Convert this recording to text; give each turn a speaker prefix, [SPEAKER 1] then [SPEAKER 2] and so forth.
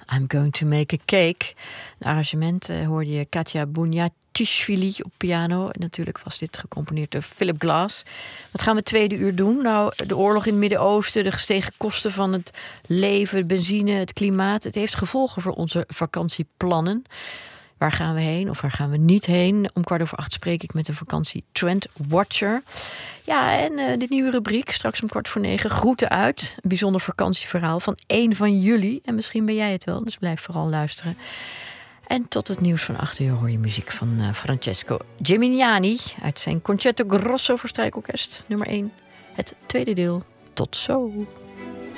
[SPEAKER 1] I'm Going to Make a Cake. Een arrangement hoorde je Katja Bouniatishvili op piano. En natuurlijk was dit gecomponeerd door Philip Glass. Wat gaan we het tweede uur doen? Nou, de oorlog in het Midden-Oosten, de gestegen kosten van het leven, benzine, het klimaat. Het heeft gevolgen voor onze vakantieplannen. Waar gaan we heen of waar gaan we niet heen? Om 7:15 spreek ik met een vakantietrendwatcher. Ja, en dit nieuwe rubriek, straks om 8:45, groeten uit. Een bijzonder vakantieverhaal van één van jullie. En misschien ben jij het wel, dus blijf vooral luisteren. En tot het nieuws van 8:00 hoor je muziek van Francesco Gimignani uit zijn Concerto Grosso voor strijkorkest, nummer 1. Het tweede deel. Tot zo!